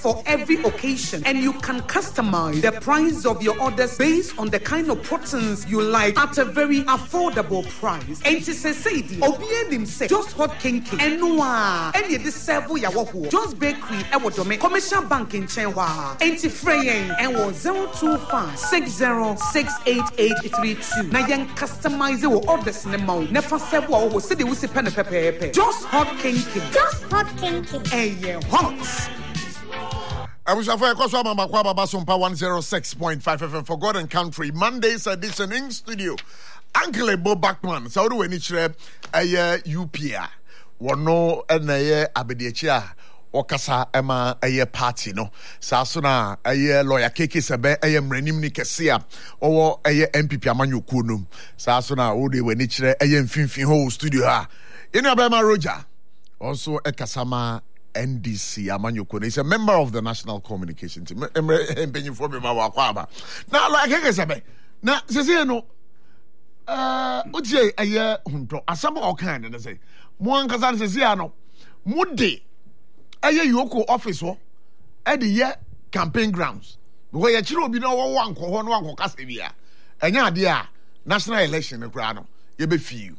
for every occasion, and you can customize the price of your orders based on the kind of proteins you like at a very affordable price. And to say, just hot kinky and noa, and you deserve yawahu, just bakery, Ewodome, commercial bank in Chenwa, and to Freyen, and 025 60688832. Now, young customize your orders in the mouth. Never said, well, city was a pen of pepper. Just hot kinky. Just hot kinky. Hey, hot. I wish I for Koswa Makwaba Basumpa 106.5 FM for God and Country. Monday's edition in studio. Uncle Bo Backman, Saudi Wenichre, a UPA. Wano and a Abediachia. Okasa Emma a party no. Sasuna a lawyer Keke Sabe a Mrenim Nikasia or a MPP Amanu Kunum. Sasuna Odi Wenichre a Finfin whole studio ha. In Abema Roger. Also a Kasama NDC Amanyukune is a member of the National Communication Team. Now, like I said, now, say no. Uche a year hunto. Asamo all kind and say, Moan Kazan says, no. Mudde a year Yoko office or at the year campaign grounds. Where your children be no one Casavia. And ya dear national election in Grano. You be few.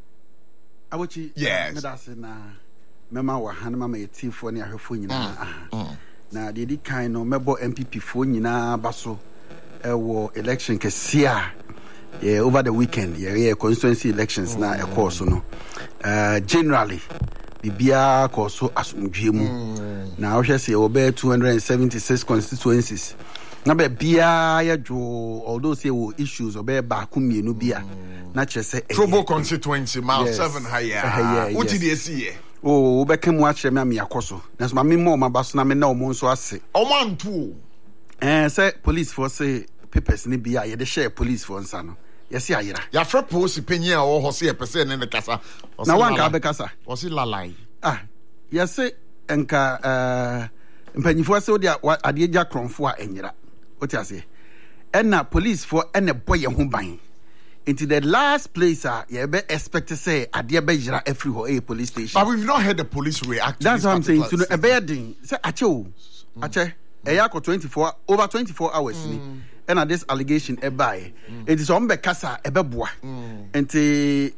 I would yes. Mema wa hanama ma yetifo ne ahwefo nyina na de di kan no mebo MPP fo nyina baso wo election kesia over the weekend constituency elections na course no generally bibia course asumdwe mu na wo hwese obe 276 constituencies na be bia ya jo although say wo issues obe ba ku mienu bia na chese Trobo constituency mile 7 higher what did you see? Oh, beke mu achire me akoso. Na so ma me mo ma baso na me na omo nso ase. Omantu. Say police for say papers ni bia ye de share police for nsa no. Ye se ayira. Ya fra post penye a wo ho se pese ne kasa. Na wanka be kasa. O se lalai. Ye se enka mpanyifo se odi ade gya kronfo a enyira. Oti ase. Enna police for ene boy ho ban. Into the last place, you be expect to say, "Adia be jira every ho police station." But we've not heard the police react. That's what I'm saying. To a bedding, say ache, ayako 24 over 24 hours. And at this allegation, buy it is on bekasa ebeboa. And the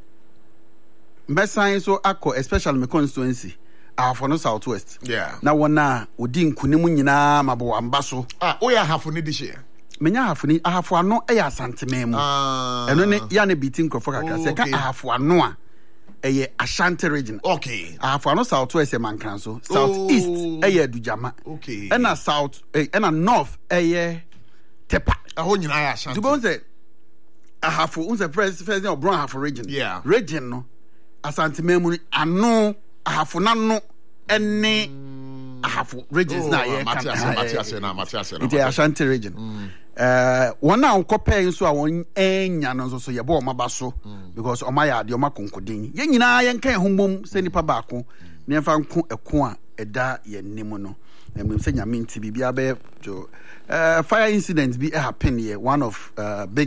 Messiah so ako, especially my constituency. For no Southwest. Yeah. Now one na udin kunimu nyina mabo ambaso. Oya half on this year. Menya hafuni ahafo ano eya asanteme mu eno ne ya ne beating crofo kaka se ka ahafo ano a eye Ashanti region ahafo ano southwest e mankran so southeast eye Adujama ena south ena north eye Tepa aho nyina ya Ashanti dubo se ahafo unse president of brown ahafo region region no asanteme mu ano ahafo nano ene ahafo regions na ye kan Matias it Ashanti region one now compare so won enya no so yebo omaba so because omaya de omakonkodin ye nyina ye nkan hombom se nipa baako ne fa nko eko a eda ye nim no na mmem se nyame nti bibia be jo fire incident be happen here one of big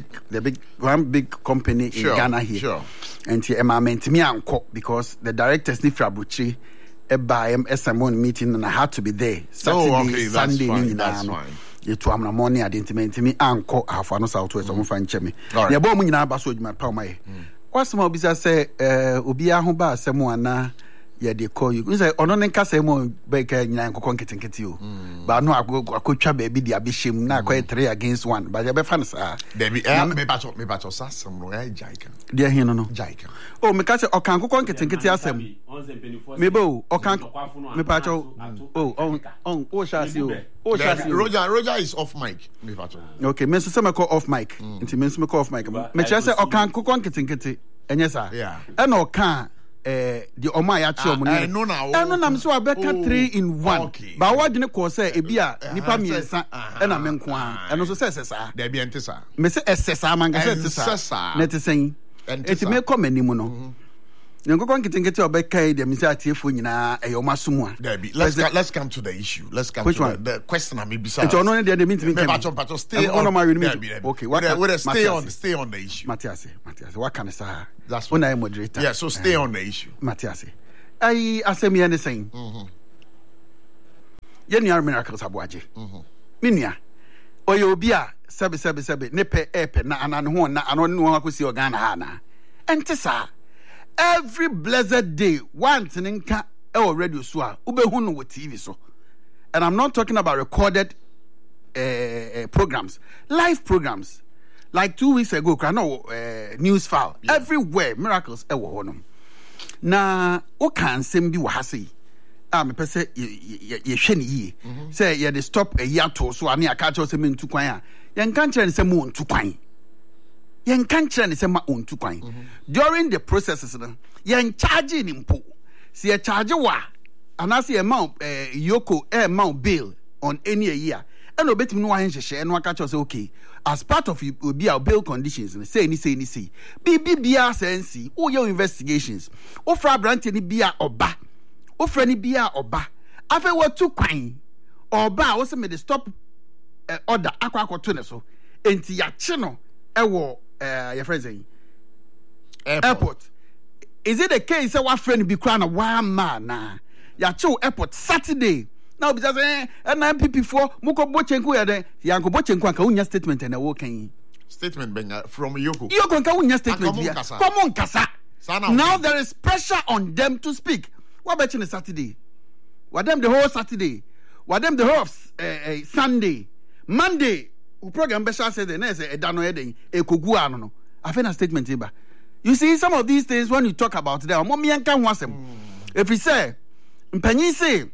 company in Ghana here and the environment me anko because the directors ni frabuchi by SMO meeting and I had to be there Saturday Sunday that's fine. To am na morning identity me anko afo no Southwest omo fa nche me ya bo mu nyina ba so adwuma pa mai wasema obi say obi a ho ba asemo ana ya de call you say ono ne nkasa mo be ka nyina nkokon ketenkete o ba no akotwa ba bi dia be shem na akoy 3 against 1 ba ya be fan sa me ba cho sasem no ya jaika dia hin no jaika o me ka say okan nkokon ketenkete asem me bo okan me pa cho o shasi o Roger is off mic me pa cho okay me so me call off mic nti me so me call off mic me cha say okan nkokon ketenkete enye sa e na okan the Oma ya chi omo no na me so abeka 3 in 1 ba wa dwene ko say ebi a nipa miensa e na me nko a eno so say sesa da bi ente sa me say sesa manga say sesa na te sen eti me come animu no Nkokon kitingeti obeka dem say atiefo nyina eyoma sumu a let's come to the issue the question am be say it ono dey mean to me pato stay on okay stay on the issue Matias what can I say that's when I moderator yeah so stay on the issue Matias I asemi any saying Ye nua Miracles Abuaje. Me nua. Oyo obi a sebe ne pe epe na anane ho na ano ne ho akosi Ghana ha na. Ente sa. Every blessed day, once nka e radio so a ubehu no with TV so. And I'm not talking about recorded programs, live programs. Like 2 weeks ago, news file everywhere. Miracles e wo honom. Na o kan sem bi wo ha sei. Me pese ye hwe ne yi. Say ye dey stop a year to so ani aka cho se me ntu kwan a. Ye nkan kire ne se mo ntu kwan. Ye nkan kire ne se ma ontu kwan. During the processes no, ye charge ni mpo. Se ye charge wa anase amount yoko amount bail on any year. And obetimi no ahen hye no aka cho say okay. As part of obi our bail conditions, say ni bia sensi, oh your investigations. O fra branch ni bia oba. O fra ni bia oba. Afa we tu kwan. Oba wo se me the stop order akwakoto ne so. Enti ya che no e wo your friend say airport. Is it the case say wa friend bi kra na one man na ya che airport Saturday? Now because MPP for muko bochenku ya den yanko bochenku anka unya statement na wo kan statement benga from Yoko anka unya statement here common kasa. Now there is pressure on them to speak. What about on Saturday? What them the whole Saturday? What them the whole Sunday? Monday u program besha said the next edano eden ekogu ano no afena statement iba. You see some of these things when you talk about them mo mianka ho asem. If we say mpanyin say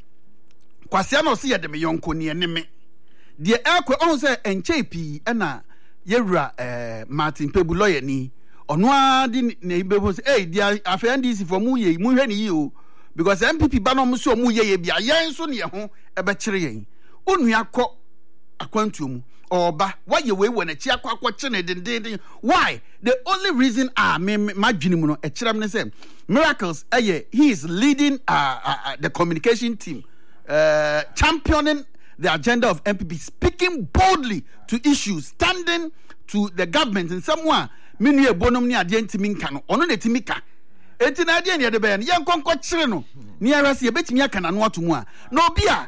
kwasia no se yede me yonko ne eneme de ekwe on se enche pi na yewura Martin Pebu lawyer ni ono adi na ibebo se dia afendisi for mu ye mu hwe ni yi o because MPP ba no so mu ye bia yen so ne ho ebe kire yen onu akọ akwantu mu oba why you we na chi akọ kire den why the only reason me madwini mu no e kire me say Miracles he is leading the communication team championing the agenda of MPP, speaking boldly to issues, standing to the government in someone. Minu bonum ni ade ntimi nka no ono na timi ka enti na ade ne de be no ye nkonko kire no ni arase ye betimi aka na no atomu a na obi a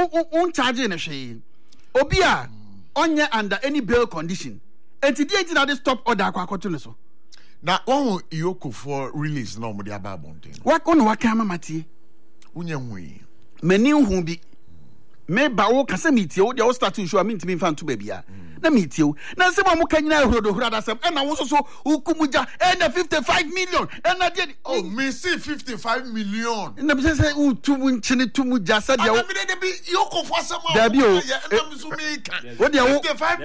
un charge ne hwe obi a onye under any bail condition enti die enti na de stop order akwakoto ne so na one Yoko for release no mo de ababonten wa kono wa kan mamati unye hui mani hu bi me ba wo kasa metie wo de wo start show me ntimi mfa nto ba bia na metie wo na se mo kan nyina hrodo hurada sem na wo so ukumuja na 55 million na de oh me see 55 million na be say utumu nchine tumuja sa de wo de be Yoko for some da bi o na so me kan wo de wo 55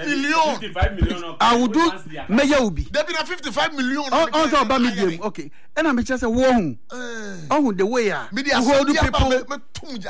million I would do me ya ubi there be na 55 million on so ba me dem okay na me say wo hu oh the way a hold people me tumuja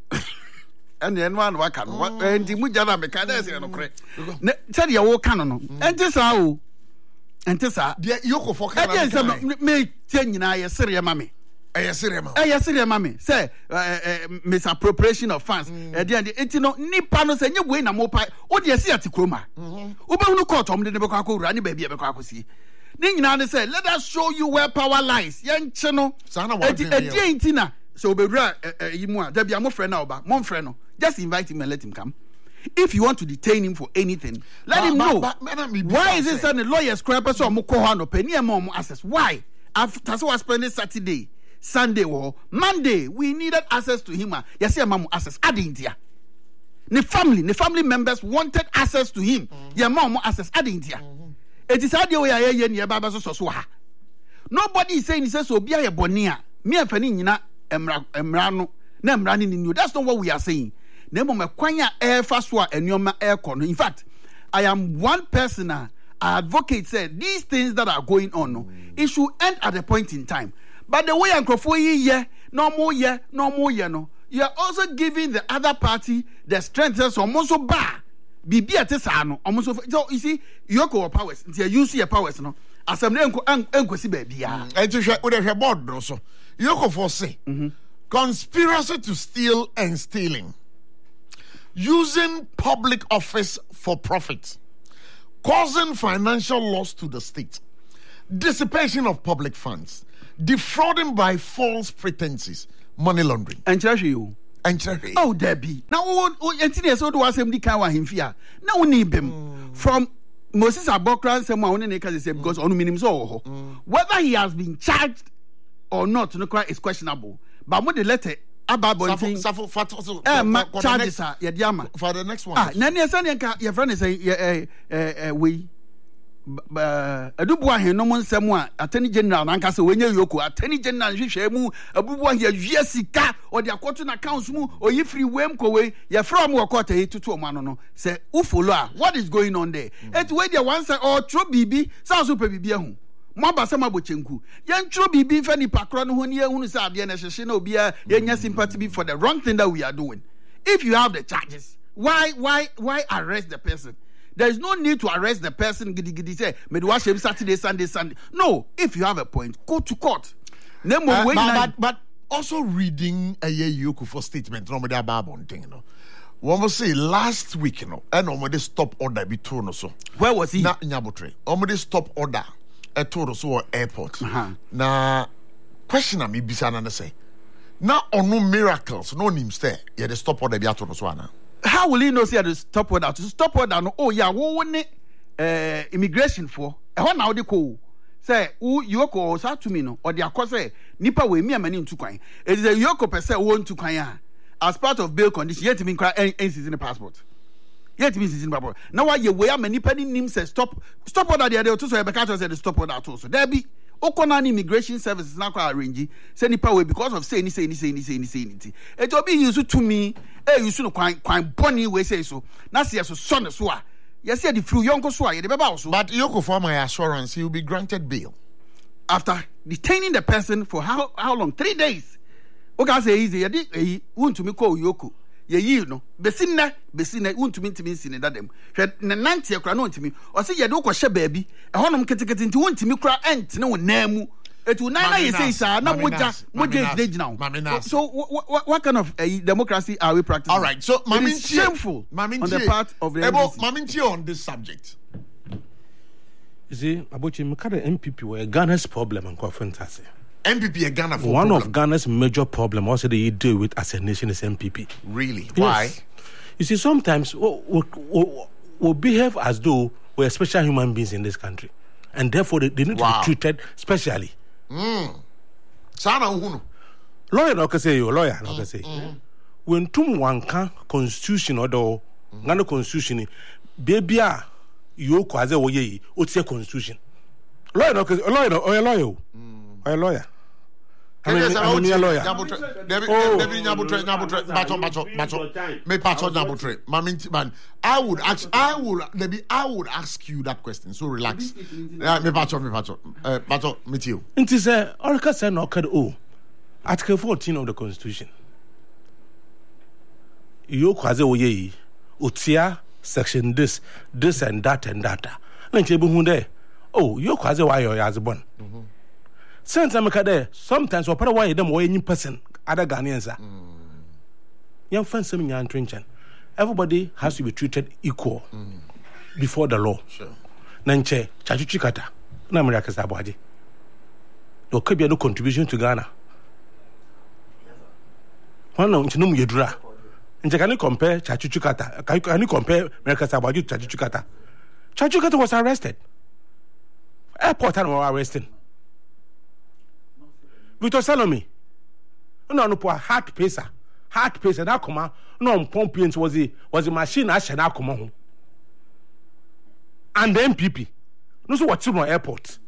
and then one waka no and muja na me kan say no kre ne said ya wo kan no enti sa o enti sa de Yoko for kan me tie nyina ye sere ma me sere ma me say misappropriation of funds enti no nipa no say nye we na mo pa o de se atikroma wo be hunu court om de be kwa akowura ni ba bia be kwa akosi ni nyina ne say let us show you where power lies ye nche no enti na so obewura yimu a da bia mo frɛ na oba mo frɛ no just invite him and let him come. If you want to detain him for anything, let him know. Why is it that the lawyers crap so no penny access? Why? After so I spend Saturday, Sunday or Monday, we needed access to him. Yes, mamu access. Adding there. The family members wanted access to him. Yeah, mamu access. Adding there. It is how the nobody is saying he says so. Be a bonia. Me and Fanny na emrano. That's not what we are saying. In fact, I am one person. I advocate said these things that are going on, it should end at a point in time. But the way no more, you are also giving the other party the strength. So almost so bad. Bibi atesano almost so you see Yoko powers. You use your powers no. Assembly enkwesi baby ya. Enti hwe board no so. Yoko for say. Conspiracy to steal and stealing, using public office for profit, causing financial loss to the state, dissipation of public funds, defrauding by false pretenses, money laundering. And you Enchre. Oh, Debbie. Now, engineer so do assembly can wa himfia. Now we need him from Moses Abokran someone in because on minimum so whether he has been charged or not is questionable. But when the letter about charges are for the next one. Nani Sanyanka, your friend is a we. Adubuahe no mon semwa attorney general nanka se wenye yoko attorney general hwehwe mu abubuahe ya sika or the account accounts mu oyi free wem kowe ya from wakota yi tutu omano no say who follow what is going on there et we there one say or tro bibi say so pe bibi ehun mo ba se mabochenku yen tro bibi fa ni pakro no ho ne ehun say ade na hyehye na obi a yenya sympathy for the wrong thing that we are doing. If you have the charges, why arrest the person? There is no need to arrest the person. Say, Saturday, Sunday. No, if you have a point, go to court. But also reading a Yoko for statement. No, thing, you know. One will say last week, you know, and almost stop order between us. Where was he? Na Nyabotre. Almost stop order at Toroso Airport. Now, question me bisana na say. Now, on no miracles, no names there. Yeah, the stop order be at Toroso. How will he know say the stop order? To stop order, no. Oh yeah, what immigration for? How now they call? Say, you call sa to me no? Or the akwa say nipa we me amani into kwan. It is a yoko per se want to kwan as part of bail condition. Yet me cry any season the passport. Yet me season passport. Now why you we many penny name say stop order the other to so because say the stop order to so there be. Okona immigration services na kwa arrange say nipa we because of say anything. It will be used to me you no kwan boni we say so na say so son so a yes say the flu yonko so a ye the beba so. But Yoko for my assurance he will be granted bail after detaining the person for how long? 3 days. Okay, say easy ye want to me call Yoko ye no besina want to me sin that them na nanti akra no ntimi o say ye do ko hye baabi e honom ketekete nti want me kra ent na wonam etu na ye say sa na moja now. So what kind of democracy are we practicing? All right, so it is shameful on the part of the Maminti on this subject. You see, Abuchi, Mkada MPP were Ghana's problem and confrontasi. MPP Ghana for one problem. Of Ghana's major problem also they deal with as a nation is MPP. Really? Yes. Why? You see, sometimes we behave as though we're special human beings in this country, and therefore they need to be treated specially. Sana uhuno. Lawyer no say you lawyer no say. When tum wanka constitution or Ghana constitution, baby you kwaze woye otie constitution. Lawyer no lawyer or lawyer. A lawyer. I mean a lawyer. I would ask you that question. So relax. Meet you. It is a Oracle said no Article 14 of the Constitution. You kwaze oye utia section this and that. Lenche bu there. Oh, you kwaze why you as born. Since I'm there, sometimes or why them way any person other Ghanaians are. Young friends, some young trenchant. Everybody has to be treated equal before the law. Sure. Nanche, Chachuchikata, Namaka Sabwaji. There could be no contribution to Ghana. One of them Yedra. And can you compare Chachuchikata? Can you compare America Sabwaji to Chachuchikata? Chachuchikata was arrested. Airport and were arrested. Victor Salome, no heart pacer that come no pompians was a machine I shall come home. And the MPP, no so what's in airport.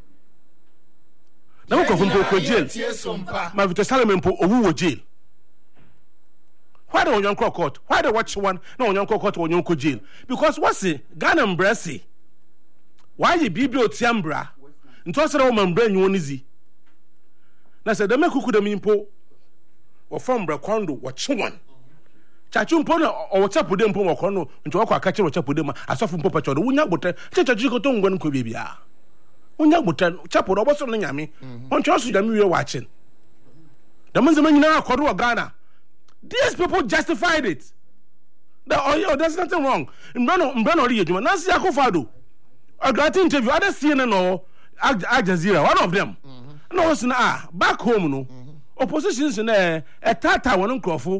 Now go from jail. My Victor Salome who jail. Why don't you court? Why they watch one? No young court or young jail? Because what's it? Ghana embrace. Why you be built Tiambra? And toss it on my brain you easy. Na se de mekuku de mimpo wo from Brakwando wo chewan chachu mpo na o chapu de mpo wo kono nti wo kwa ka che wo chapu de ma asofu mpo pacho do wunya gbote chachu ko to ngwan ko bibia wunya gbote chapu do boso no nyame on cho su nyame wie wa chen da manzema nyina akodo wo Ghana. These people justified it. There's nothing wrong. Mbrano ori ejuma na si akofado I got interview other CNN or Al Jazeera, one of them. No, back home, no. Oppositions in a tata one crofo,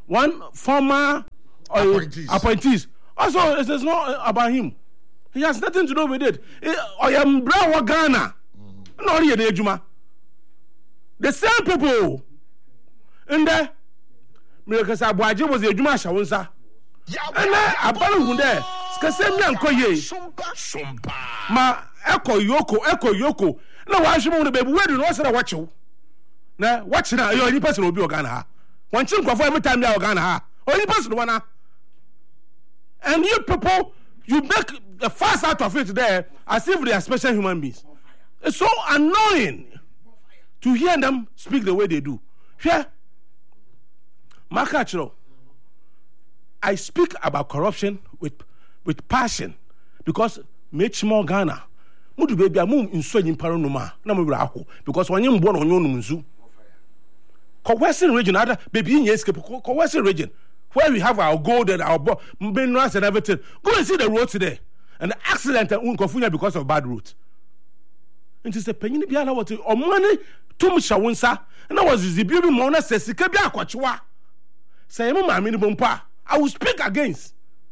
one former appointees. Also, it is not about him. He has nothing to do with it. I am Brown Ghana. Not here, the same people. And there, because Abuaji was a Juma Shawunsa. And I abandoned there. Skasemi and Koye. Ma Echo Yoko. No, I should want to be where you know, I watch you. Now, watching now, you're any person will be Ghana. One chink for every time you're Ghana. Or any person wanna. And you people, you make a fuss out of it there as if they are special human beings. It's so annoying to hear them speak the way they do. Here, Makachiro, I speak about corruption with passion because much more Ghana. Mudu baby amum inso nyimparo numa na mo wura because when you born on your nunzu. Western region, other baby in escape. Western region, where we have our gold and our minerals and everything. Go and see the road today. And the accident and unconfunya because of bad route. And it's a penny biala what or money too much shawunsa. And I was the beauty mona says Sikabia Quachua. Say Mamma Minibumpa. I will speak against.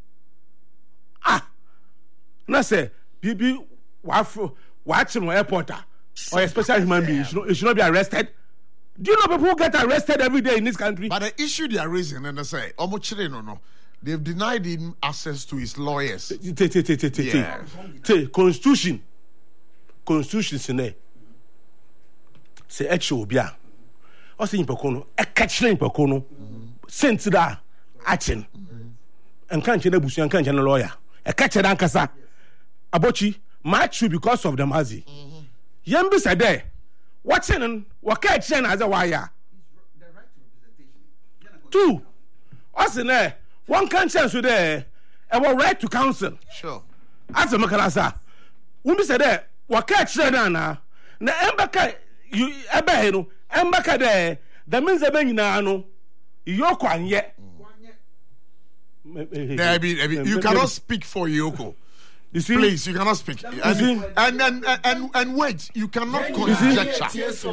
And I say, Bibi watching my airport or a special human being. It should not be arrested. Do you know people get arrested every day in this country? But the issue they are raising, and they say, no, they've denied him access to his lawyers. Constitution, sine. Say actual bia. O say impokono, e catch impokono. Sent da action. And can't you busu and can't you lawyer? E catch dan kasa. Abochi match you because of the mazi. Yembi said there. Watching and what catch as a wire. Two. What's in there? One can't chance with there. Our right to counsel. Sure. As a Makalasa. When we said that, what catch now? Na Embaka, you Ebeno, Embaka there, that means a Benino, Yoko and yet. You cannot speak for Yoko. You see, please, you cannot speak. And wait, you cannot conjecture.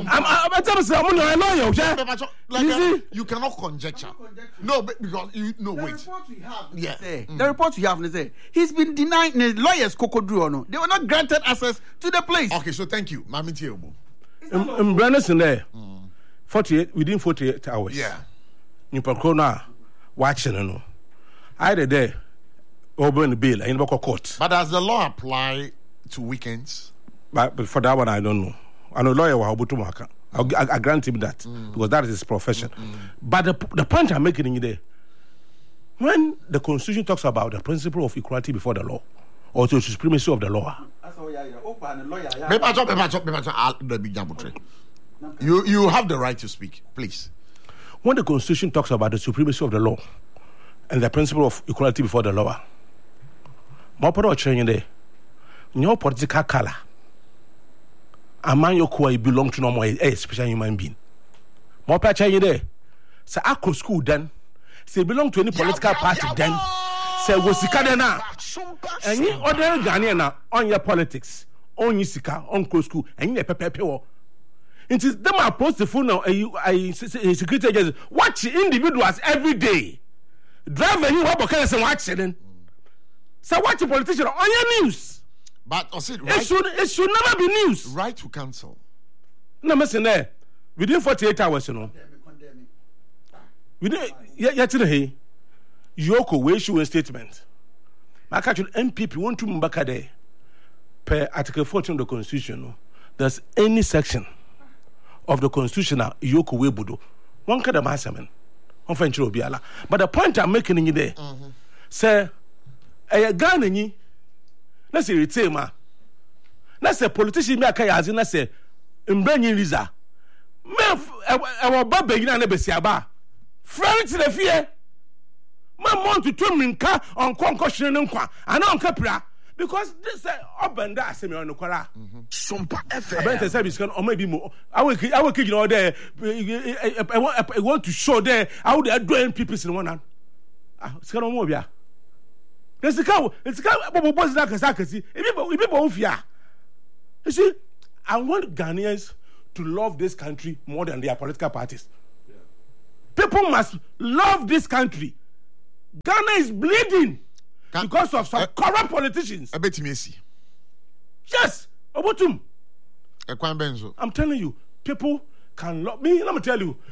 You cannot conjecture. No, because you no wait. The report we have is he's been denied. The lawyers Kokodru, they were not granted access to the place. Okay, so thank you, Mami Tiobo. In Brandon there, 48 within 48 hours. Yeah, you Pacona watching. I did there. Open the bill in local court. But does the law apply to weekends? But for that one, I don't know. I know lawyer Wahabutumaka. I grant him that because that is his profession. But the point I'm making in there, when the Constitution talks about the principle of equality before the law or the supremacy of the law, you have the right to speak, please. When the Constitution talks about the supremacy of the law and the principle of equality before the law, Moporo training there, no political color. A man you belong to no more a special human being. Mopa training there. Say I could school then. Say belong to any political party then. Say was Sikadena. Any other Ghanaian on your politics, on your Sika, on school, and your pepe. It is them approach the phone now. A security agents watch individuals every day. Drive any what can say watch it. So watch a politician on your news. But right, it should never be news. Right to cancel. No, listen there. Within 48 hours, you know. Within yesterday, Yoko will issue a statement. My country MPP want to Mbaka there per Article 14 of the Constitution. There's any section of the Constitution Yoko will budo. One kind of masterman. But the point I'm making in there, say, a gun in ye, let's say, retaimer. Let's say, politician, me a kayazin, let's say, in Benny Liza. Our Baba, you know, Bessiaba. Friends to the fear. My mom to turn me on concussion and qua, and on Capra. Because this up and down, semi on the Quara. I bet the service can, or maybe more. I will kick you all there. I want to show there how they are doing people in one hand. It's kind of more, yeah. There's the cow. It's a cow. What's that? If people fear. You see, I want Ghanaians to love this country more than their political parties. People must love this country. Ghana is bleeding because of some corrupt politicians. Yes, Obotum. I'm telling you, people can love me. Let me tell you,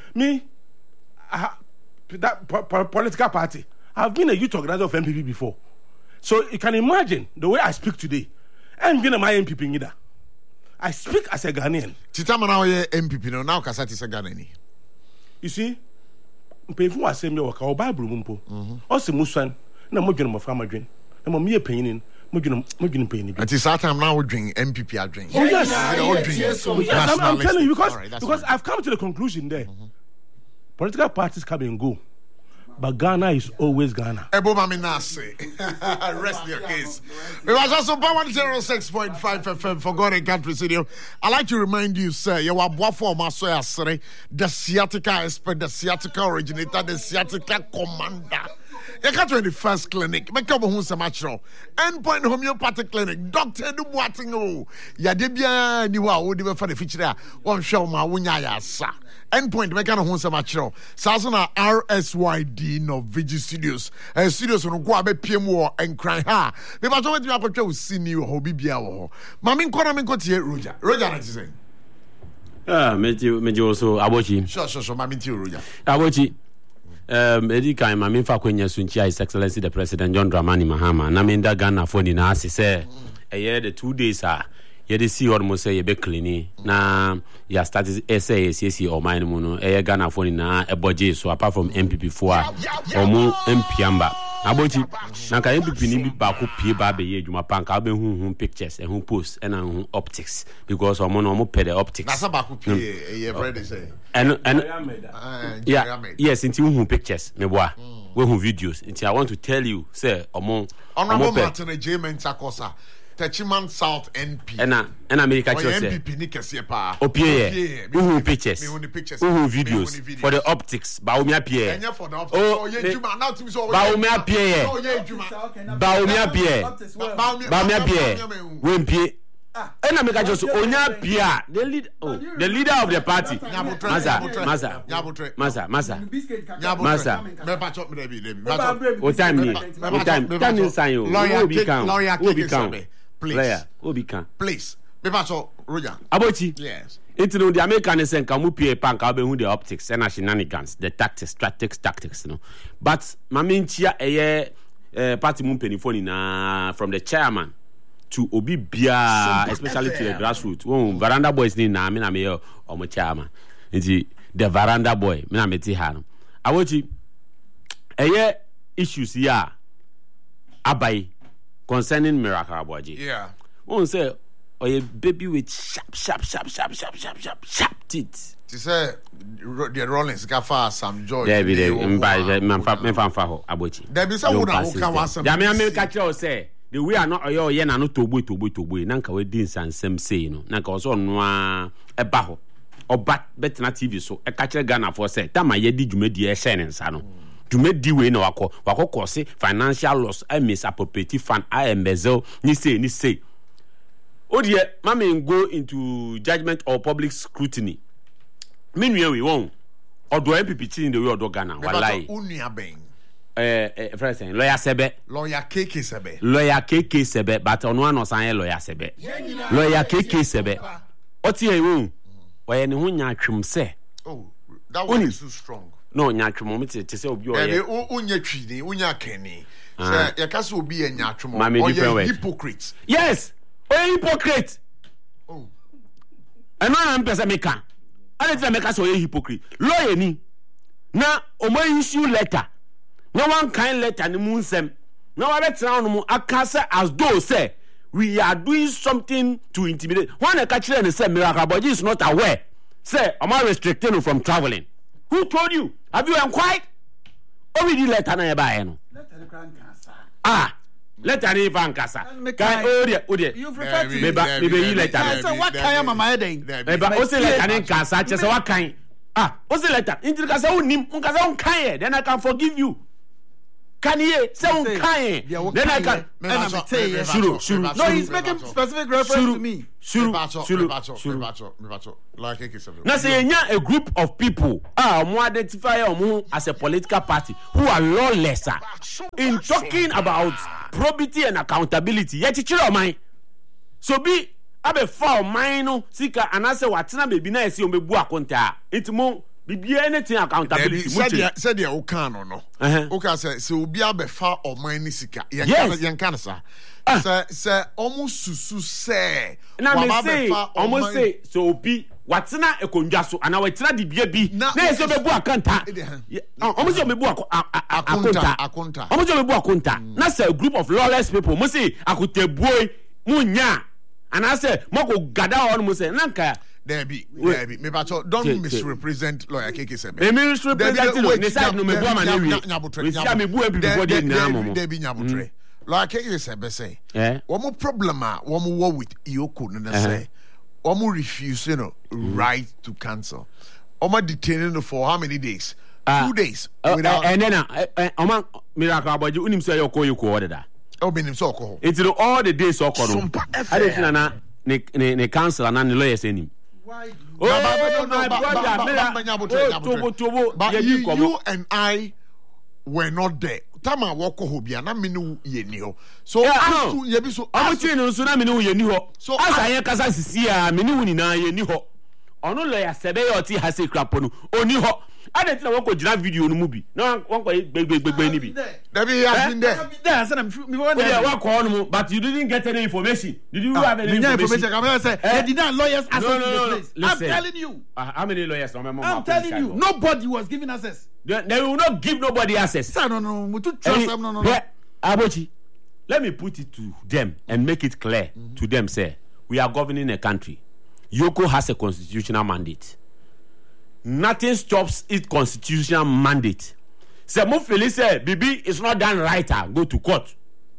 that political party. I've been a youth organizer of MPP before, so you can imagine the way I speak today. I'm going to my MPP either. I speak as a Ghanaian. Titama now ye MPP no now kasati se Ghanaian. You see, mpefo asem ye waka Bible mumpo. Ose musan na modwene mo fa madwen. Na mo me panyin modwene panyin bi. At this time now we drink MPP are drink. Oh yes, yes, I'm telling you because I've come to the conclusion there. Political parties come and go. But Ghana is always Ghana. Ebo mami nasi. Rest your case. We was also 106.5 FM for God and Country Studio. I like to remind you, sir, you are for the sciatica expert, the sciatica originator, the sciatica commander. You got 21st clinic. Make up who's a natural. Endpoint homeopathic clinic. Dr. Dubuatingo. Yadebia niwa odi for the feature. One show ma wunya sa. Endpoint make up who's a natural. Sasana RSYD no Vigi Studios. Studios on go abe PM and cry ha. Me ba so wetin akotwa o sini ho bibia wo ho. Mami nkona me nkotie Roger. Roger na ti say. Meji also abochi. Sure, mami ti Roger. Abochi. Edi kan ma me fa kwanya sunchi His Excellency the President John Dramani Mahama na me nda Ghana for ni na ase say the 2 days ye dey see almost say ye be clean na ya start SACC or mine mu no Ghana for ni na eboje so apart from MPP 4 omo MPamba abochi na ka MPP ni bi ba ko pie ba be ye adwuma pan ka be hu pictures e hu post and hu optics because omo no omo pay the optics na sa ba ko pie ye ready say and yes into hu pictures me boa we hu videos into I want to tell you say omo Martin J Mentakosa Techiman South NP and America just say NPP ni kese pa opie hu pictures hu videos for the optics ba o mi appear enya for the optics oh ye juma now to so ba o mi appear we mpie and America just onya pia the leader of the party Masa me pa chop me debi o time sign you lawyer please me pa chop Roger abochi yes it no the American is saying can pie pan ka be hu the optics and shenanigans the tactics no but maminchia party mu penifoni na from the chairman to obi bia especially to the grassroots veranda boys ni na me omo chairman nti the veranda boy me na meti ha no awochi issues here abai concerning Miracle Aboaji won say a baby with sharp teeth to say the Rollins gafa some joy there be the me fa ho abochi there be some who can want some ya me catch you say the way are not ye na no togbo na nka we din sansem say no na nka so no e ba ho oba betina TV so e catch Ghana for say tama ye di dwumadi e share nsa no dwumadi we na wakọ say financial loss I misappropriate fund I embezzle ni say odie mama go into judgment or public scrutiny meanwhile we won odo MPP in the way odo Ghana wallahi unia ben first lawyer KK Sebe but on one osan lawyer Sebe oti e won oye ne ho nya twem se that one is too strong no nya twem mo te se obi oye unya twini unya kani say ya ka se obi nya twem oye hypocrite yes oye hypocrite and now am pesa meka and tell meka so oye hypocrite lawyer ni na o mo issue letter no one kind letter ni mu nsem no wa betra no mu akase as though say we are doing something to intimidate when a catch and say Miracle Aboaji is not aware say am I restricting you from traveling who told you have you inquired o di letter na e ba no letter ni van kasa kan odie you prefer to me be letter say what kind mama eden me ba o say letter ni kasa che say what kind o say letter inti kasa unim nkasa un kan then I can forgive you Kanye, say Kanye. Then I can. No, he's making specific reference to me. Now say a group of people who identify as a political party who are lawless in talking about probity and accountability. Yet mine. So be abe fa mine no sika anase watena bebi na esi omebu akonta. It mo be anything accountability. Said the Okano no. Okay, so obi abe fa mine sika. Yankan sa. Say almost susu say. Na me say almost say so obi watena ekondwa so ana watena di bia bi na esi omebu akanta. Almost omebu akonta. Almost omebu akonta. Na say a group of lawless people. Mo say akotebuoi munya. And I say, Moko gada on Muse Nanka. Debbie, don't misrepresent lawyer Keke Sebe. They misrepresent no me Debbie Nyabutre. Lawyer Keke Sebe say, one more problem, one more war with Yoko, and say, one more refuse, right to cancel. Oma detaining for how many days? 2 days. And then, Oma Miracle, but you say Yoko order that. It's all the days so called. I didn't know ne council and the lawyers any. But you and I were not there. Tama wako hobia na minu yenio. So yebi so amuchino so na minu yeniho. So asa yen kasa sisi a minu ni na yeniho. Ono lawyer sebe oti hase krapo no oni ho. I didn't know what could video no movie. No one big baby. Debbie has been there. But you didn't get any information. Did you have any information? They did not lawyers access to the place. I'm telling you. How many lawyers? I'm telling you. Nobody was giving access. They will not give nobody access. No. Abochi, let me put it to them and make it clear to them, say, we are governing a country. Yoko has a constitutional mandate. Nothing stops its constitutional mandate. Say, Mufili say, Bibi is not done right. Go to court.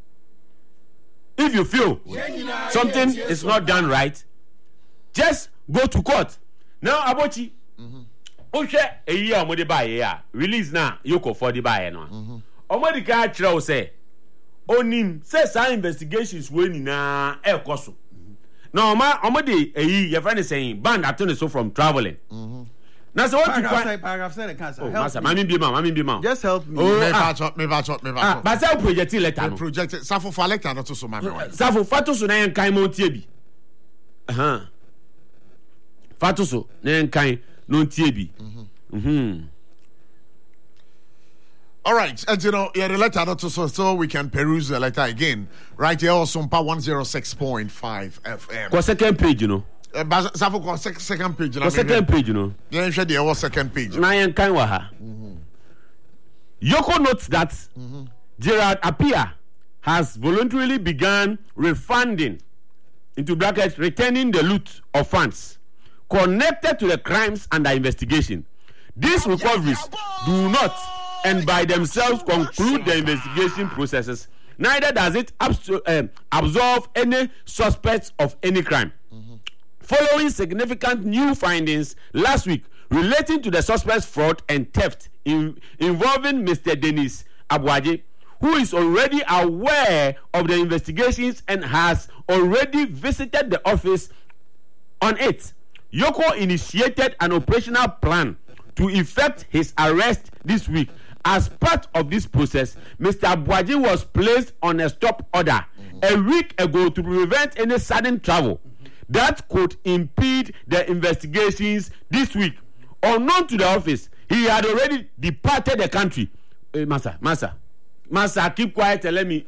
If you feel something is not done right, just go to court. Now, Abochi, a year omode buy release now. Yoko for the buy no. Omode ka chira say, onim say some investigations when na e koso. Now, omode a year your friend is saying ban attorney so from traveling. Now, so what you find? Just help me. Me batch. But say project letter. Project Safo for letter not to so my Safo fatuso na yan kan mo tie bi. Fatuso na yan kan no tie bi. All right, and the letter not to so we can peruse the letter again. Right here also Sumpa 106.5 FM. Ko second page, Safo second page. Second page, Yeah, share the second page. Na yan kan wa ha. Yoko notes that Gerard Appiah has voluntarily begun refunding, into brackets, returning the loot of funds connected to the crimes under investigation. These recoveries do not and by themselves conclude the investigation processes. Neither does it absolve any suspects of any crime. Following significant new findings last week relating to the suspect's fraud and theft involving Mr. Dennis Abuaje, who is already aware of the investigations and has already visited the office on it, Yoko initiated an operational plan to effect his arrest this week. As part of this process, Mr. Abuaje was placed on a stop order a week ago to prevent any sudden travel that could impede the investigations this week. Unknown to the office, he had already departed the country. Master, keep quiet and let me.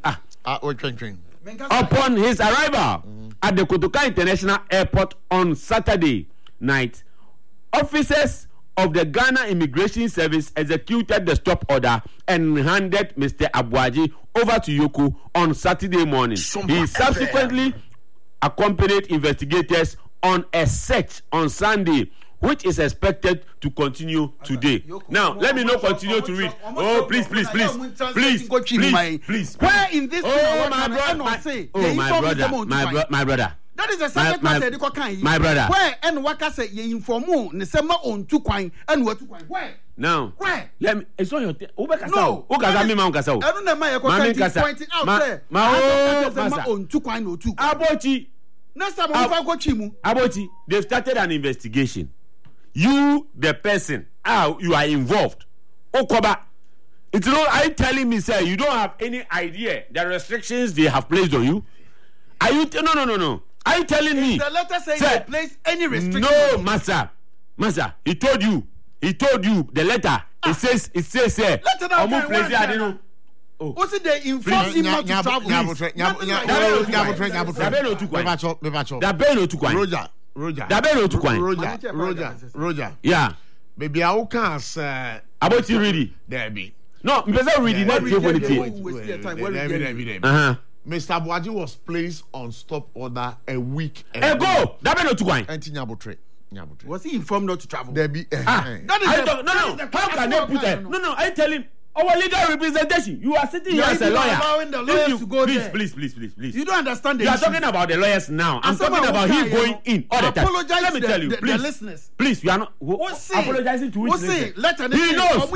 Upon his arrival at the Kotoka International Airport on Saturday night, officers of the Ghana Immigration Service executed the stop order and handed Mr. Abuaje over to Yoko on Saturday morning. He subsequently accompanied investigators on a search on Sunday, which is expected to continue today. Now, let me not continue to read. Oh, please. Where in this? My brother. That is a second my brother. Where and what I say you inform ne sema on 2 coin and what 2 coin. Where? Now, where? Let me. It's not your. No. Ukasa me ma ukasa. I don't know my pointing out there. On two coin or two. Abochi. Next time I go chimu. Abochi, they've started an investigation. You, the person, you are involved. Okoba. It's not. Are you telling me, sir, you don't have any idea the restrictions they have placed on you? Are you? No. Are you telling me? The letter saying they place any restriction? No, master. He told you. The letter. It says. Letter that I didn't. Also, they informed him not to travel. Roger. Yeah. Baby, I can't about you ready? Debbie. No, because ready. Not Debbie. Mr. Boaji was placed on stop order a week ago. Was he informed not to travel? Debbie. No. How can they put it? No. I tell him. Our legal representation. You are sitting here as a lawyer. Allowing the lawyers to go there. Please. You don't understand the You are issue. talking about the lawyers now. I'm talking about him going in all the time. Apologize Let me tell you, the please. listeners. Please, you are not apologizing to which listener? He knows.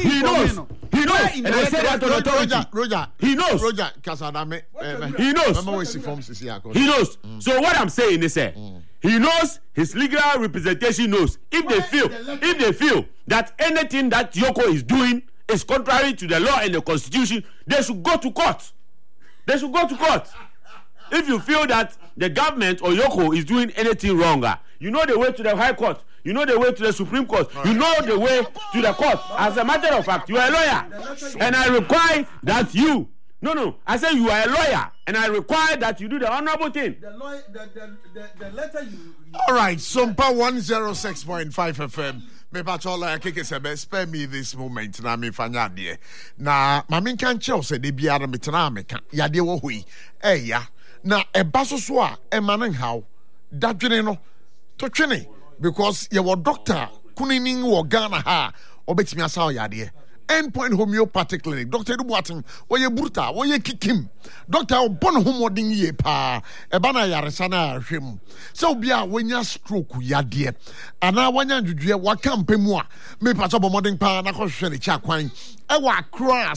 And I said that on authority. Roger. He knows. Roger. Kasadame. He knows. He knows. So what I'm saying is, he knows. His legal representation knows. If they feel that anything that Yoko is doing is contrary to the law and the constitution, they should go to court. If you feel that the government or Yoko is doing anything wrong, you know the way to the High Court. You know the way to the Supreme Court. You know the way to the court. As a matter of fact, you are a lawyer. And I require that you... No. I say you are a lawyer. And I require that you do the honorable thing. The letter you... All right. Sumpa 106.5 FM. Me patrola keke sebe spare me this moment na me fanya de na mame kan che o se de biara me tena me ka ya de wo hui ya na eba so a e ma ne haw dadwene no to twene because ye wo doctor kuninin wo Ghana ha obetimi asa ya de Endpoint Homeopathic Clinic. Dr. Edubuatin, oye Burta, oye Kikim. Dr. Obon Homoding ye pa, Ebana Yaresana him. So be a when ya stroke ya dear. And now when you do wakam pemua, me patrol modern pa, na question chaquine. Ewa Accra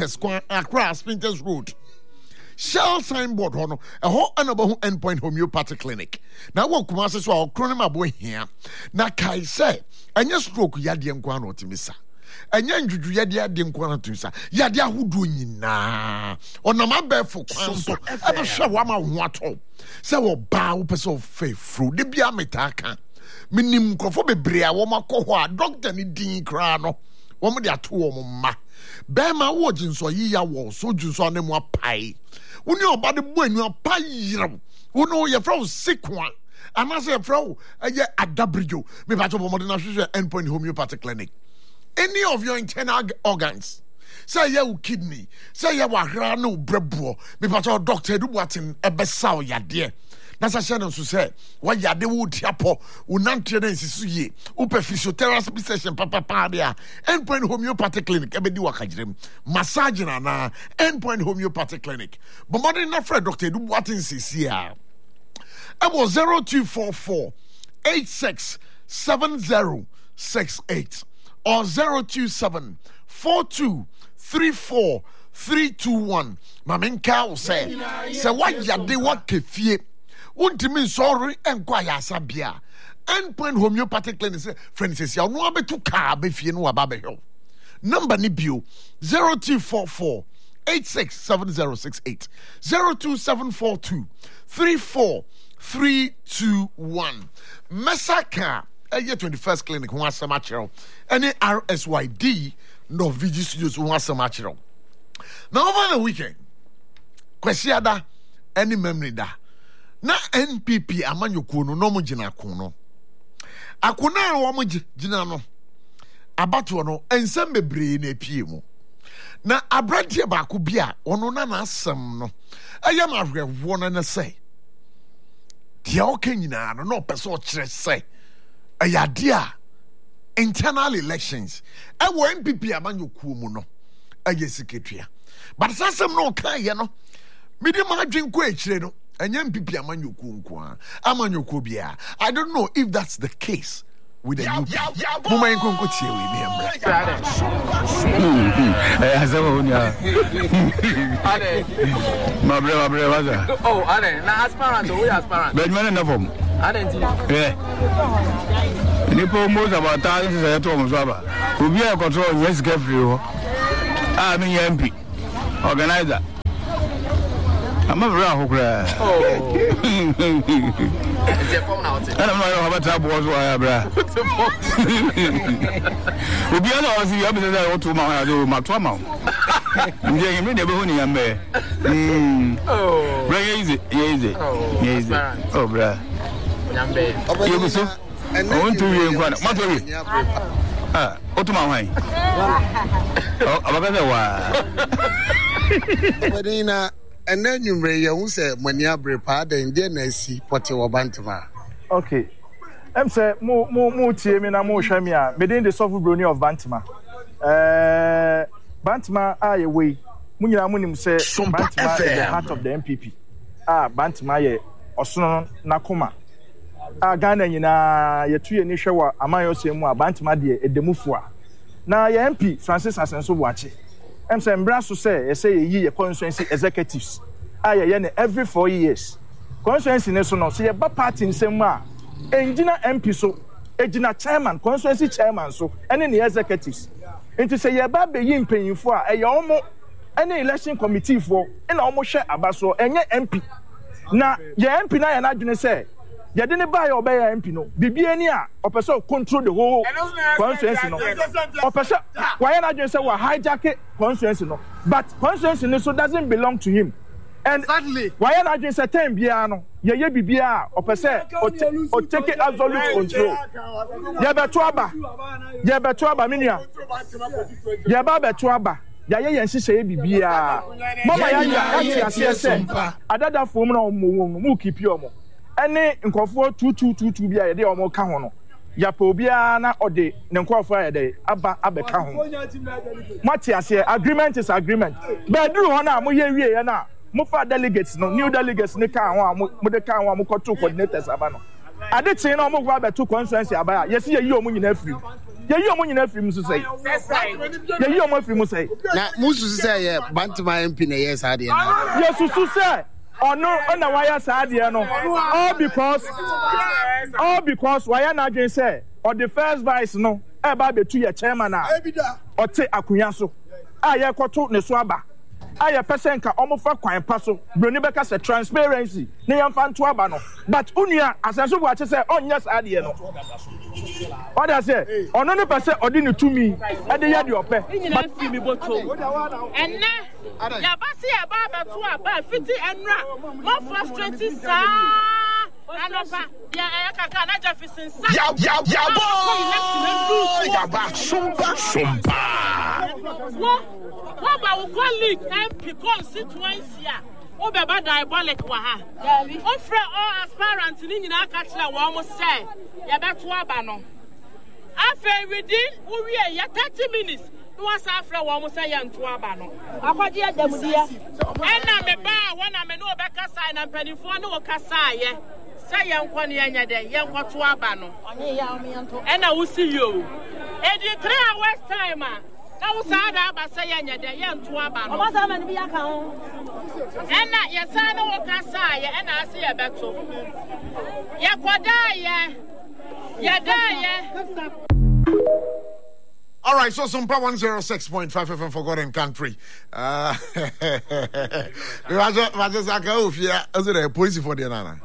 Spinters Road. Shell signboard hono a whole another Endpoint Homeopathic Clinic. Now what Kumasa so I'll crown my boy here. Na Kai say, and your stroke yadian guano timisa. Enya njuju yade ade nkwana tunsa yade ahodo nyina onama befo kwanso ebe hwe wa ma ho ato se wo ba wo pese of fefro de bia metaka minim krofo bebre a wo makoho a doctor ni din kra no wo mo de ato wo ma be ma wo jinso yi ya wo so jinso ne mo apai woni oba de bo anu apai yiro wo no ye fra sikwa anase ye fra ye adabrijo me ba to bo mo de na hwehwe Endpoint Homeopathic Clinic. Any of your internal organs, say your kidney, say your no brebuo, me pato Dr. Edubuatin ebesao ya dear. Nasa shadow to say, why ya de wood yapo, unantenance is ye, upe physiotherapy session, papa padia, Endpoint Homeopathic Clinic, ebedi wakajrim, massage na Endpoint Homeopathic Clinic. But more than afraid, Dr. Edubuatin says here. I was 0244 867068. Or 027-4234-321. Mamenka will say, what ya de what kefie? Won't mean sorry and quiet sabia. Endpoint Homeopathic Clinic, friends, says, you'll no be to car befie no ababe hill. Number Nibio 0244 867068 02742-34321. Mesaka. 21st Clinic who has some material. Any RSYD no VG Studios who has some material. Now over the weekend, Kwesiada any memory da. Na NPP amanyo kuno no mo jina kuno. Akuna wo mo jina no. Abato no ensem bebre na pie mu. Na abrante ba ko bia ono na na asem no. Ayam ahwewo na say. Dia okanyina no person kire say. Ayadia internal elections. Ewo MPP amanyokuo mu no. Aye secretary. But sasem no kan ye no. Mede ma adwenko ekire no. Enya MPP amanyokuo nko a. Amanyokuo bia. I don't know if that's the case with the UP. Muma in Kunkuti with me. My brother. Oh, Anne, now aspirant, we aspirant. But man enough of them. Yeah. Nipo most about thousands of atoms. Who be a control, yes, Gabriel. I mean, MP. Organizer. I'm a round cry. Oh, it's a phone out. I don't know how much I was. We'll be able to see you to my trauma. I'm getting rid of honey. I'm there. Oh, very easy. Easy. Easy. Oh, bruh. You so? I want to be in one. What are you? What to my way? Oh, I'm going to and then you may say when you are prepared and then I see what you are bantama. Okay. I'm say more team and more shamia within the soft brony of Bantama. Bantama are away. Munim say Bantama is the heart of the MPP. Bantama ye Osono Nakoma. Ghana ye 2 years show amayo semu Bantama de edemufua. Na ye MP Francis Asenso Boache. I'm saying, Brasso say, ye constituency executives. Every 4 years. Constituency national, see a party in Sema. Engina MP so, Egina chairman, constituency chairman so, and any executives. And to say, ye baby yin paying for a yomo, any election committee for, and almost share abaso, and ye MP. Now, ye MP na and I say, ye didn't buy or buy MP no. Bibiania, or person control the whole constituency no. Or person, why not just say, well, hijack it, constituency no. But constituency so doesn't belong to him. And sadly, why not just say, ten biano, ye bibia, or person, or take it absolute control. Ye betuaba, minia. Ye betuaba. Yaya and she say bibia. Mama yaya, say, Adada form no mu keep your mo. Any nkofo 2222 bia ye de omo ka ho no ya pa obia na ode ne nkofo ya de abeka ho mati ase agreement is agreement but duru ho na mo ye wie ye na mo fa delegates no new delegates ne ka ho mo de ka ho mo koto coordinators aba no ade tin na mo gwa beto constituency aba ya ye se ye yi omo nyina afiri ye yi omo nyina afiri musu sei ye yi omo afiri musu sei na musu sei ye Bantama MP na yes ade na ye susu sei or no, na why sad no. All because why not just say or the first vice no about the 2 year chairman or take Akuyaso. I koto ne swaba. I person ka almost for kwan paso. Brunibeka say transparency. Niyam fan to abano. But unia as I watch say on yes idea no. What I say? On no person ordinary to me. At the yard your pay. And now Yabasi Ababa to Abba 50 and more frustrating sir. And over Yakana Jefferson. What about one league MP constituency? Oh, Baba diabolic waha. Offer all aspirants in our catcher, we almost say, Yabatuabano. After within, we are 30 minutes. Was after almost a young Tuabano. Apadia Demudia. And I'm a bar when I'm a no back sign and penny for no Casaya. Say young Quania day, young Tuabano. And I will see you. And you 3 hours timer. Now, Sada Basaya, the young Tuabano. What's a man be a count? And not your son or Casaya, and I see a battle. Yaquadaya. Yadaya. All right, so some 106.5 FM for God and Country. Is it a policy for the Nana?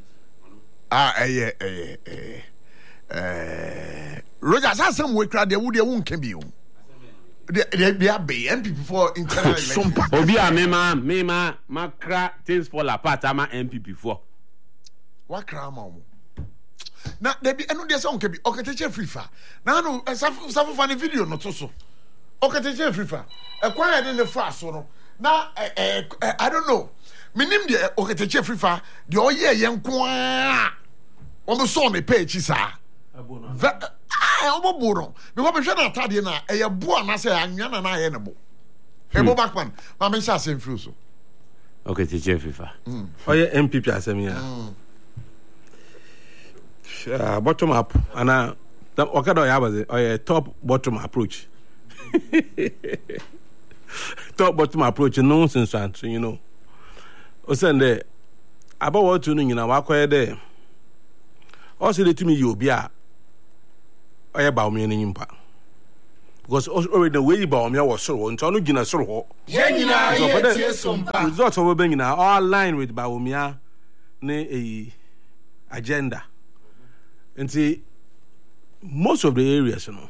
Rogers has some way crowd, there would can be. They be MP before internal election. Obia mema makra things fall apart. I'm MP before. What crama? Now there be another song can be okay. Free fire. Now no, some funny video not so. Okay, free fire. Acquired in the fast one. Now I don't know. Me name the okay free fire. The all year young kwa. On the song they pay chisa. Obobono. Because we should not tell you now. A boy na say anyana na yenebo. Ebo backman. Ma me sha same fruit so. Okay, teacher FIFA. Oye MPP asemia. Bottom up and Okada yabaze or top bottom approach. Top bottom approach nonsense, you know. Osende about what to know wakwa there. Also the to me you be a about me in impa. Because already the way about me was so on to gina so results of being all line with Baumia ne a agenda. And see most of the areas, you know.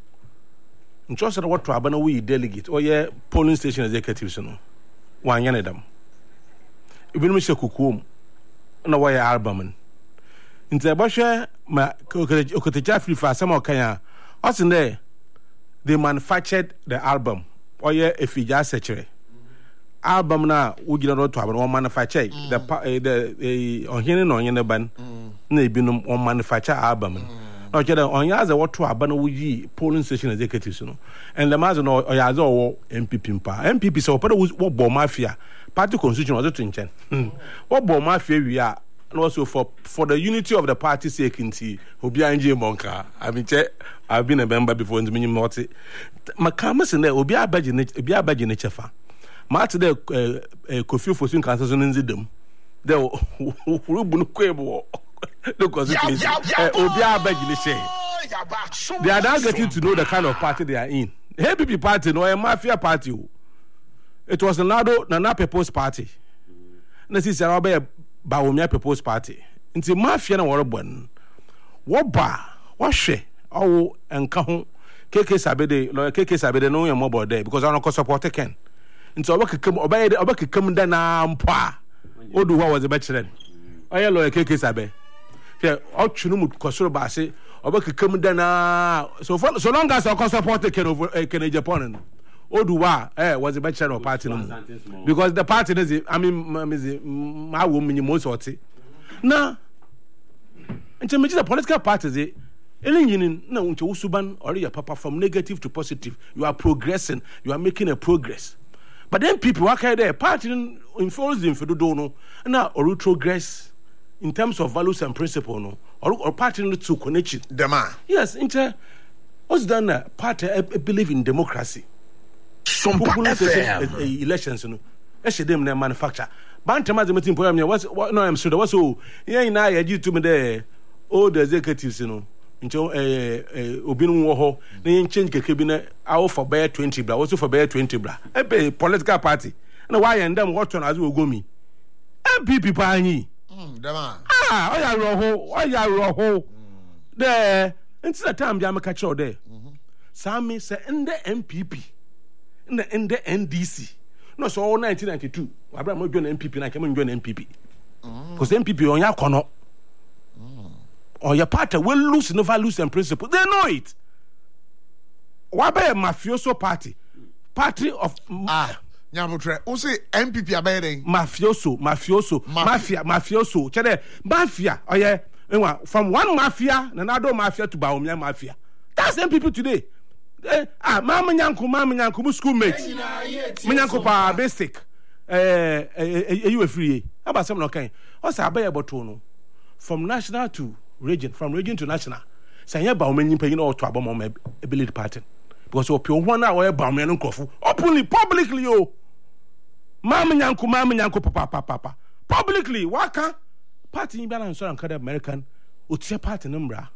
Just what to happen we delegate or polling station executives, you know. One yan them. Even Mr. Kukum no way album. In the Basha, my Okotecha free for some Kenya. Also, there they manufactured the album or if you just search album now, we get not to have one manufacture the on here no band, maybe no one manufacture album. No, on Yaza what to happen we polling station executives, you know, and the Mazan or Yaza or MPP. MPP so what bomb mafia. Party constitution was to intend. What bomb mafia we are, and also for the unity of the party sake in T, who be NJ Monka. I've been a member before in the minimum multi. Makamas and there will be a badge in nature. Martin there, Kofi for soon cancers in them. There will be quavo. Look, because it is Obia badge. They are now getting to know the kind of party they are in. HPP party, no, a mafia party. It was the Nana People's Party. This is a Baumia People's Party. It's a mafia and Warburn. What bar? What she? Oh, and Kahun. KK Sabede, Lawyer KK Sabede, no more about there because I don't support a can. And so I come obey the Obaka come down pa. Oh, do what was the bachelor? I am Lawyer KK Sabe. Yeah, all Chunum Kosuro Bassi, Obaka come down. So long as I support a can over a Canadian opponent. Oduwa was a bachelor of party because the party is my woman most of it. Now, and to the political parties, no Usuban or your papa from negative to positive. You are progressing, you are making a progress. But then people are there, party influence them for the dono, and now or progress in terms of values and principle, no, or party to connection. Dema. Yes, what's done party believe in democracy. Some elections, you know, actually, them manufacture. Bantama the meeting program. What? No, I'm sure there was so. Yeah, in I you to me there. All the executives, you know, into Obinu Woho. They change the cabinet. I offer bear 20 bra. Also for bear 20 bra. A political party. And why and them what on as we go me. MPP pani. Dema. Oh yeah, roho. There. Until the time they catch out there. Sammy say in the MPP. In the NDC. No, so 1992. Abraham joined MPP and I came and joined MPP. Because MPP on your corner. Or your party will lose, never lose in principle. They know it. Why be a mafioso party? Party of Nyamutre. Who say MPP abeding? Mafioso. Mafioso. Chede mafia. Oh yeah. From one mafia, another mafia to Baumia mafia. That's MPP today. Mama Nyanku, schoolmates. Manyanko pa basic. You were free. How about some okay? What's a bear botono? From national to region, from region to national. Say about many paying all trouble on my ability pattern. Because you pure 1 hour about me and coffee. Openly, publicly, oh. Mama Nyanku, papa. Publicly, waka. Party in balance on American. What's your party number?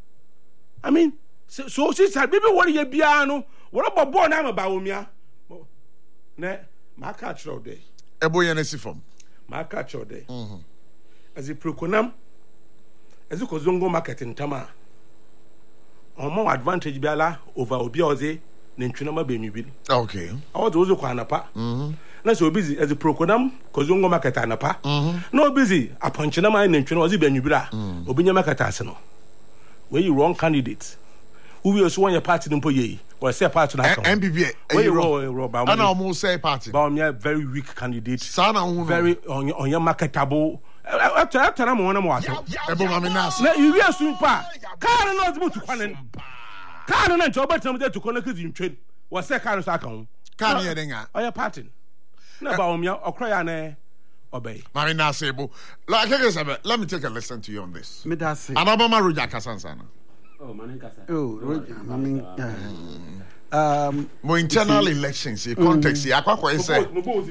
I mean, so she said, "Baby, what are you piano? What about born? I'm about Umia." Ne, my catch all day. A boy and a siphon. My catch all day. As a proconam, as a Kozongo market in Tama. On more advantage, Bella over Obioze, Ninchunama Benubil. Okay. I was also Quanapa. Not so busy as a proconam, Kozongo market anapa. No busy, a punchinama and Ninchunazi Benubra, Obinia Macatasano. Where you wrong candidates. Who will also want your party employee or say party to MPP? I almost say party. Baumia very weak candidate. Sana very on your marketable. After I'm one more. Now you are soon pa. Can't not go to Canon. Can't not job at some day to connect in trade. Was that kind of account? Can't you think? Or your party? No, Baumia or Crayane obey. Marina Sebo. Let me take a listen to you on this. Alabama Rujaka Sansana. More internal elections, context, I can't say.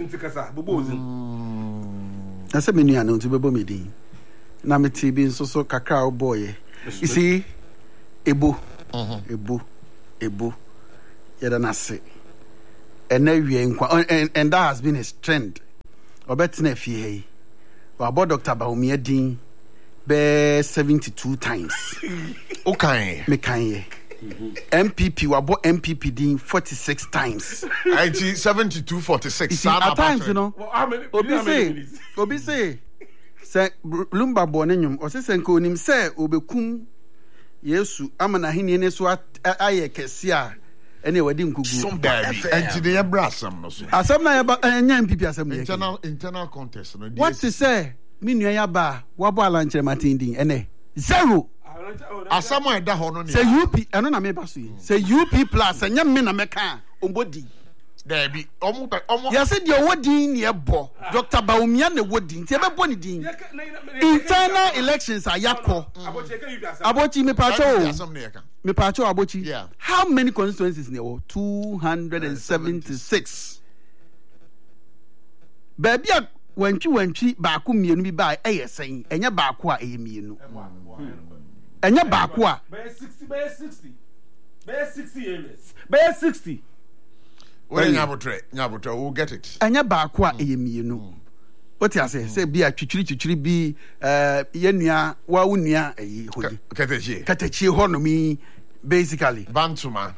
I said, many are known to be meeting. Namity being so cacao boy. You see, Ebu, Yadanase. And now and that has been a trend. Or better, Nefi, but Dr. Baumia Dean. 72 times. Okay. Mekanye. MPP wabo MPP din 46 times. 72 46. At times, you know. Obi say say Lumba Bonenium or say senko nim say obekum Yesu amana hini ne so aye kesia ene wadi nkugu. And the abrasam no so. Asam na nya MPP asam internal contest no. What to say? Minua ya ba wabo alanche matindin ene 0 asamo eda ho no ne say UP eno na me ba so say UP plus enya me na meka ombodi there be omo ya say de wodin ne ebo Dr. Baumia na wodin ti e be bo ne din internal elections ayakọ abochi me pacho abochi how many constituencies ne wo 276 baby wantwi baako mienu bi ba eyesen enya baako a eyemienu enya baako a be 60 when nyabotre we'll get it enya baako a eyemienu what you say bia twitwiri bi yenua wa wunua eyi hoji katechie ho no mi basically bantuma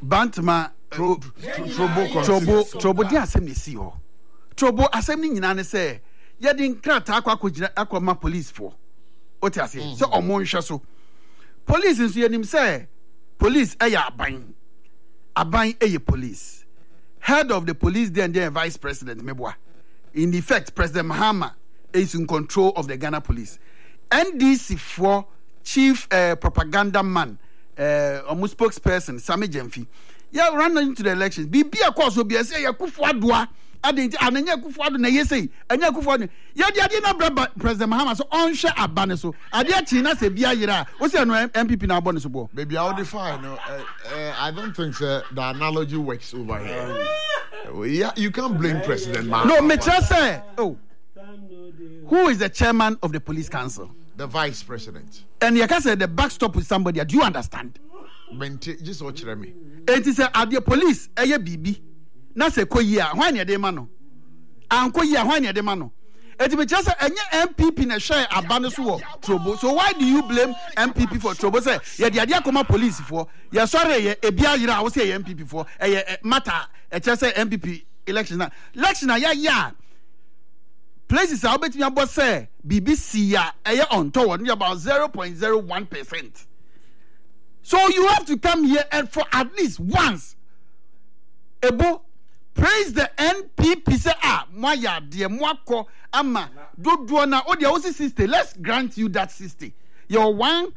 trobo dia asem ne si ho trobo asem ni nyina ne say yɛde nkrata akɔma police for what you say so ɔmo nhwɛ so police nso yɛnim sɛ police ɛyɛ aban ɛyɛ police head of the police then vice president meboa in effect President Mahama is in control of the Ghana police NDC for chief propaganda man almost spokesperson Sami Jemfi run into the elections bibi akɔ so bi ɛsɛ Akufo Addo adenti ananya Akufo Addo na yesei anya Akufo Addo ade na bra President Mahama so onhwe abane so ade achi na se bia yira wo se no MPP na abone so bo baby I will define no I don't think the analogy works over here yeah you can't blame President Mahama no me just say who is the chairman of the police council the vice president and you can say the backstop with somebody do you understand just watch me it is ade police eye bibi na se koyi a hwan ne de ma no ankoyi a hwan ne de ma no eti me chese enye MPP na hwe aba no so wo trobo so why do you blame MPP for trobo say ye de ade akoma police for ye sorry ye ebia yira wo say ye MPP for ye matter e chese MPP election na ya places are between about say BBC ya on tower about 0.01%. So you have to come here and for at least once Ebo praise the NPP say moya de moako ama dodo na o de o 60 let's grant you that 60 your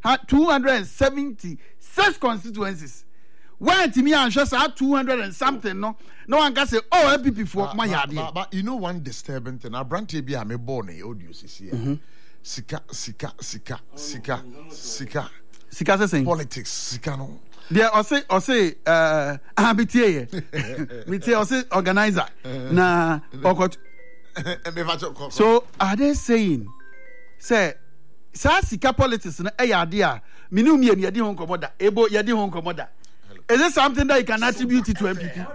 276 constituencies when to me and just 200 and something no one can say oh NPP for moya de but you know one disturbing thing abrantie bi a me born e audio sisi sika say politics sika no there or say BTA or say organizer na okot so are they saying say sika politics na ade a minu mi yadi ho komoda ebo yadi ho komoda is it something that you can attribute it to MPP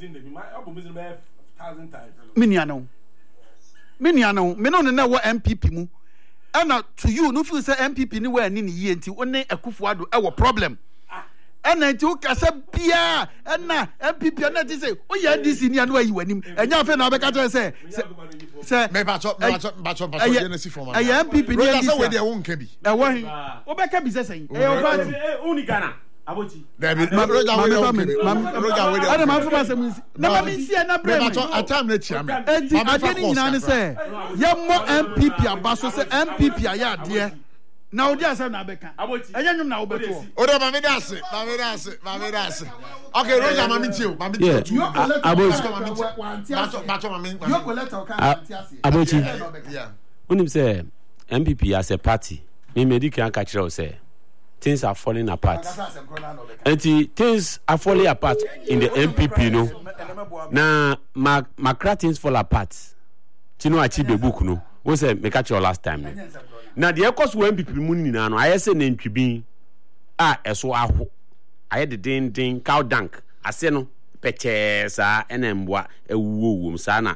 miniano me no na wo MPP mu and to you no feel say MPP ni we ani ni ye nti one Akufo Addo e wo problem and nti o kasa bia na MPP na ti say o ya DC ni anu ayi wanim enya afa na obeka tell say me bacho ye na si form na MPP ni DC say we dey won ka bi e wo obeka bi say say e o ba uni Ghana abochi David Roger we dey na me si na bre bacho atam na chia me enti ade ni nyina ne say ye mo MPP abaso say MPP aya ade na odi asem na beka enye nyum na wo beto o do ma me dase okay Roger ma me tio abochi unim say MPP as a party me medical ka kire o say things are falling apart. And things are falling apart in the MPP, no. Now, my things fall apart. Tino achieve the book, no. We say me catch your last time. No. Now the echoes when MPP money now. I say name be eso aho. I had the ding cow dunk. I say no peche sa enembwa ewu sana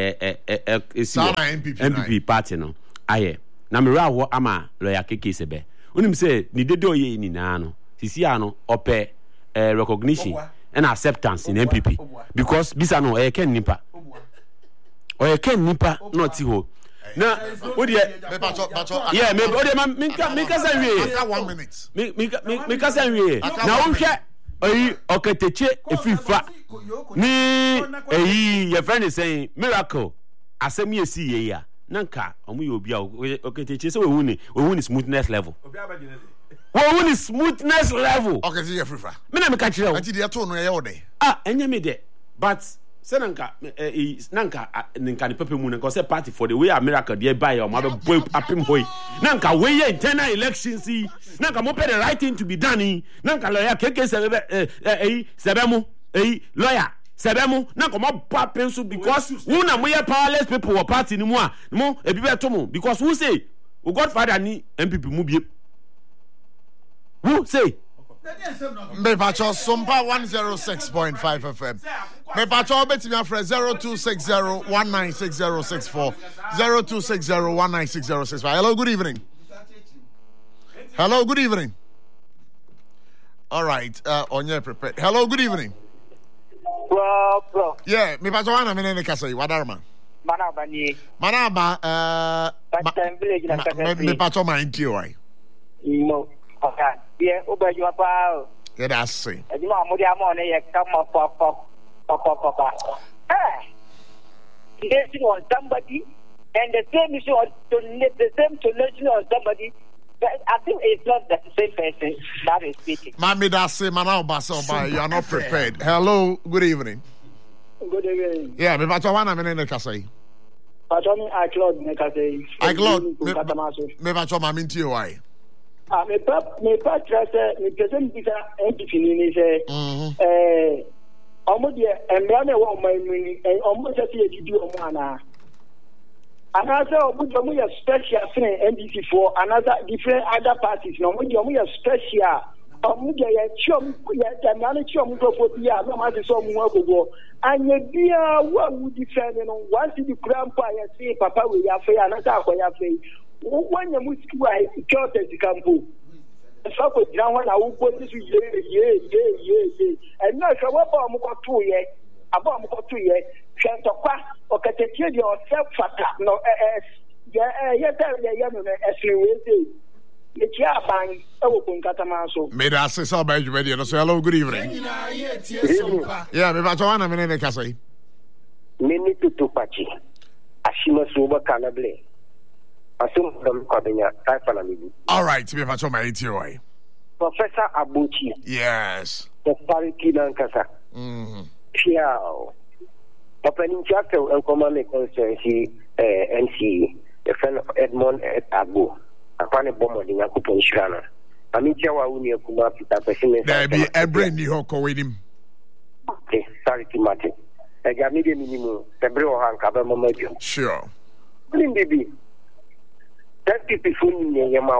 MPP party no. Aye. Na me rawo ama lawyer keke sebe. Unim say ni dedo ye ni na no. Sisi ano ope recognition and acceptance in MPP because bisa no ken nipa. O ken nipa not ho. Na o de yeah me o de me ka say we 1 minute. Me ka say we. Na o hwe oyi oketeche efifa ni ye friend is saying miracle asem ye si ye ya. Nanka omu yo bia oketeche say we win smoothness level. We win smoothness level. Okay, see your frifa. Me na me ka kire o. Ati de ato no ye ode. Enye me de. But say nanka ninka ni pepe mu nanka say party for the way America dey buy o ma be boy apim boy. Nanka we ye internal elections see. Nanka mo pay the right thing to be done. Nanka lawyer keke sebemu lawyer sebemu nanka mo papin so because who na mo ye powerless people or party ni mu a mo e bi be to mo because who say o godfather ni MPP mu bie. Who say? Me pacho Sumpa 106.5 FM. Me pacho beti me afre 0260196064 0260196065. Hello, good evening. Hello, good evening. All right, onye prepared. Hello, good evening. Bro. Yeah, me pacho wana me ne kasa yi wadarma. Manaba ni. Manaba village na kasa. Me pacho ma inti wai. Mo. Okay. Yeah, ubaju apa. Yeah, that's say. Ejima mo dia mo ne ye come pop. Investing on somebody and the same issue on the same donation on somebody. I think it's not the same person that is speaking. Mami, that's say, Manao Basoba, you are not prepared. Hello, good evening. Good evening. Yeah, me pacho wana me ne kasa yi. Pacho ni Claude ne kasa yi. Claude, me pacho ma minti wai. Me pa trust me present bisa NPP ni say omo de emra na wo man ni omo se se di omo ana so omo ya special thing NDC for another different other parties no omo ya special omo de ya chom ya na chom go for ya no ma se so omo agogo anya bia wa wu different no once the grandpa ya say papa we ya fe another akoya fe wanya musiku ai kyote zikampo so ko jira ho na wo police ye and no so what ba mo ko to ye aba mo ko to ye hwe to kwa o katetie de o self fata no ye tell ye no esri we say ye chia ban e wo kun katama so me da se so ba jube no so hello good evening yeah me ba to wana me ne kasai me ni tutu pachi ashima so ba kanable. All right, me pacho my ATOI. Professor Abuchi. Yes. The Pariki Lankasa. Piao. Opening chapter and command constituency NC, the friend of Edmond Abu. A funny bomb in Yakupon Shana. I mean, Chawa Unia Kuma Pita Pessimist. There be a brain you hoko with him. Okay, sorry to Martin. I got me the minimum, the Bro Hanka Momodio. Sure. Baby. That people phone me yama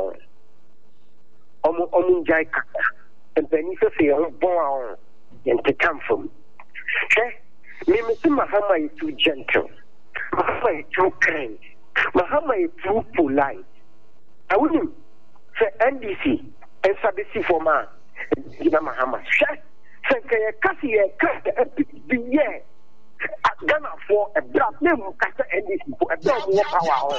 omu jai kaka and penisa say bon and to come from me Mahama is too gentle, Mahama is too kind, Mahama is too polite. I wouldn't say NDC and Sabisi for man Mahama say kasi be yeah Ghana for a black name kasa NDC for a black more power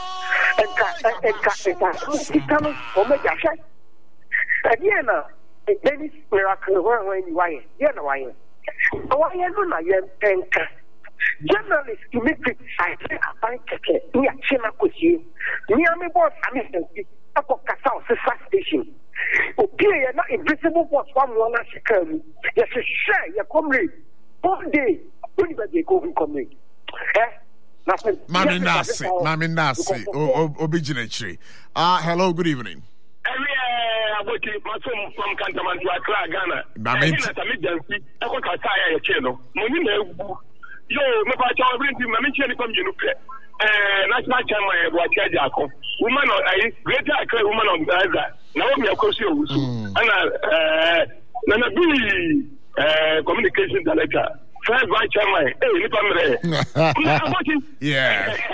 and omega check again Dennis miracle when you why why no na yen penka journalists to make criticize about keke ni achina kosie ni am boss amnesty akọ kasa o station obi e na invisible boss one na shikaru yes share your comrade all day when you go comrade Mami Nasi, Obi Jinechri. Hello, good evening. Aboti Masom from Cantaman to Accra, Ghana. Damn it. I got a tire channel. Money yo, me pa cha bring him me cheni come you national chairman wa cha jako woman greater Accra woman of Gaza na wo me akosi owusu na bi communication director first vice chairman nipa mre yeah